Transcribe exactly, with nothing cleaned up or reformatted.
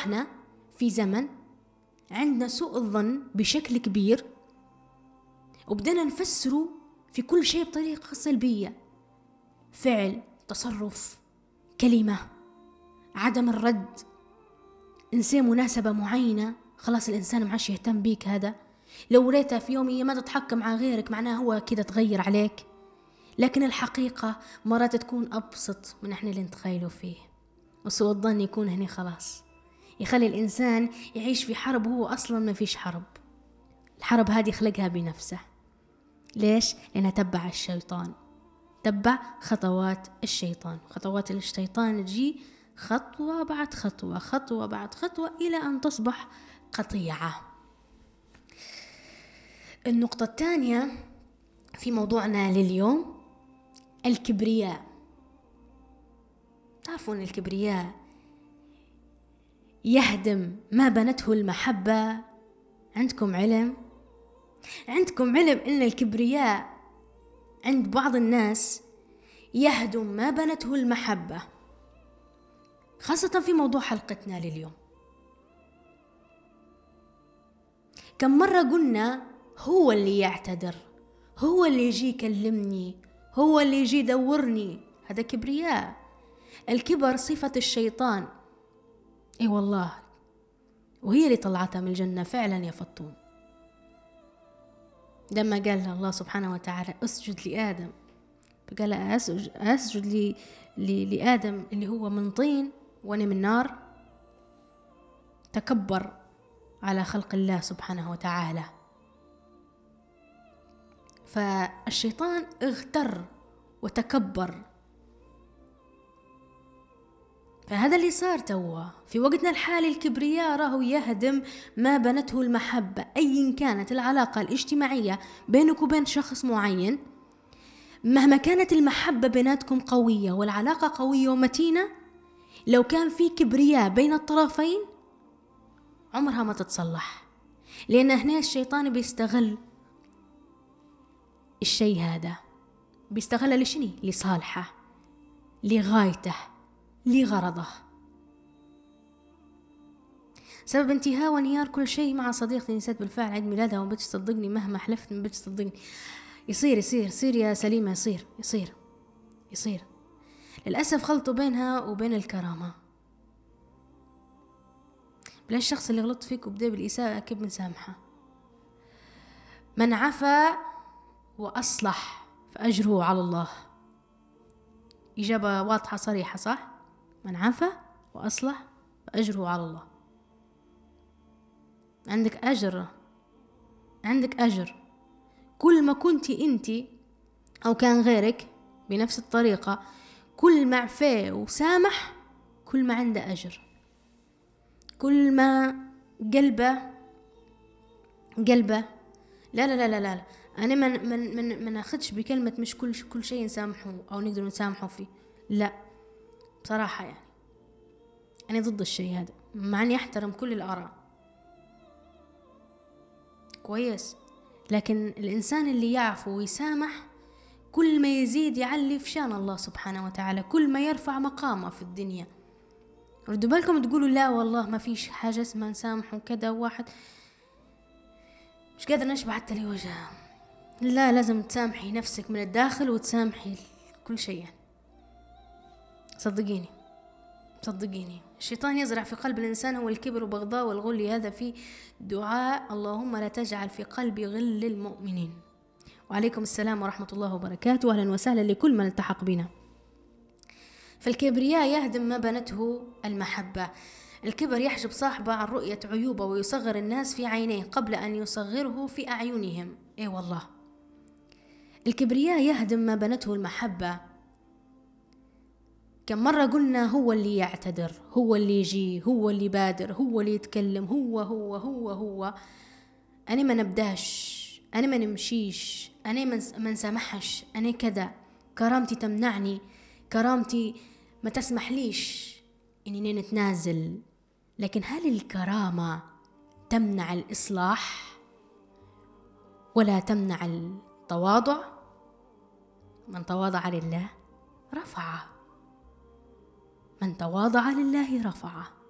أصبحنا في زمن عندنا سوء الظن بشكل كبير، وبدنا نفسره في كل شيء بطريقة سلبية، فعل، تصرف، كلمة، عدم الرد، إنسان مناسبة معينة خلاص الإنسان معاش يهتم بيك. هذا لو ريته في يومية ما تتحكم مع غيرك معناه هو كده تغير عليك، لكن الحقيقة مرات تكون أبسط من احنا اللي نتخيلوا فيه. وسوء الظن يكون هنا خلاص يخلي الإنسان يعيش في حرب وهو أصلا ما فيش حرب. الحرب هذه خلقها بنفسه. ليش؟ لأنها تبع الشيطان، تبع خطوات الشيطان. خطوات الشيطان تجي خطوة بعد خطوة، خطوة بعد خطوة، إلى أن تصبح قطيعة. النقطة الثانية في موضوعنا لليوم الكبرياء. تعرفون الكبرياء يهدم ما بنته المحبة. عندكم علم عندكم علم إن الكبرياء عند بعض الناس يهدم ما بنته المحبة، خاصة في موضوع حلقتنا لليوم. كم مرة قلنا هو اللي يعتذر، هو اللي يجي يكلمني، هو اللي يجي يدورني. هذا كبرياء. الكبر صفة الشيطان، اي والله، وهي اللي طلعتها من الجنة فعلا يا فطوم. لما قال الله سبحانه وتعالى اسجد لآدم، فقال أسجد, أسجد لي لي لآدم اللي هو من طين وأنا من نار. تكبر على خلق الله سبحانه وتعالى. فالشيطان اغتر وتكبر. فهذا اللي صار توا في وقتنا الحالي. الكبرياء راهو يهدم ما بنته المحبة، أي كانت العلاقة الاجتماعية بينك وبين شخص معين. مهما كانت المحبة بيناتكم قوية والعلاقة قوية ومتينة، لو كان في كبرياء بين الطرفين عمرها ما تتصلح. لأن هنا الشيطان بيستغل الشيء هذا، بيستغل لشني؟ لصالحه، لغايته، لغرضه. سبب انتهاء وانهيار كل شيء مع صديقتي نسيت بالفعل عيد ميلادها وما بتش تصدقني، مهما حلفت ما بتش تصدقني. يصير يصير يصير يا سليمة، يصير يصير يصير للأسف خلطوا بينها وبين الكرامة. بلا الشخص اللي غلط فيك وبدأ بالإساءة كيف بنسامحه؟ من عفا وأصلح فأجره على الله. إجابة واضحة صريحة، صح؟ من عفا وأصلح فأجره على الله. عندك أجر، عندك أجر. كل ما كنتي أنتي أو كان غيرك بنفس الطريقة، كل ما عفا وسامح كل ما عنده أجر. كل ما قلبه قلبه لا لا لا لا لا أنا من من من من أخدش بكلمة مش كل كل شيء نسامحه أو نقدر نسامحه فيه، لا بصراحة يعني أنا ضد الشيء هذا، مع أني أحترم كل الآراء كويس، لكن الإنسان اللي يعفو ويسامح كل ما يزيد يعلي في شان الله سبحانه وتعالى، كل ما يرفع مقامه في الدنيا. ردوا بالكم تقولوا لا والله ما فيش حاجة اسمها نسامح وكذا، واحد مش قادر نشبع حتى لي وجهه. لا، لازم تسامحي نفسك من الداخل وتسامحي كل شيء. صدقيني صدقيني الشيطان يزرع في قلب الإنسان هو الكبر وبغضاء والغل. هذا في دعاء اللهم لا تجعل في قلبي غل للمؤمنين. وعليكم السلام ورحمة الله وبركاته، أهلا وسهلا لكل من التحق بنا. فالكبرياء يهدم ما بنته المحبة. الكبر يحجب صاحبه عن رؤية عيوبه ويصغر الناس في عينيه قبل أن يصغره في أعينهم. إيه والله، الكبرياء يهدم ما بنته المحبة. كم مرة قلنا هو اللي يعتذر، هو اللي يجي، هو اللي يبادر، هو اللي يتكلم، هو هو هو هو أنا ما نبداش، أنا ما نمشيش، أنا ما نسامحش، أنا كذا، كرامتي تمنعني، كرامتي ما تسمح ليش إني نتنازل. لكن هل الكرامة تمنع الإصلاح ولا تمنع التواضع؟ من تواضع لله رفعه، من تواضع لله رفعه.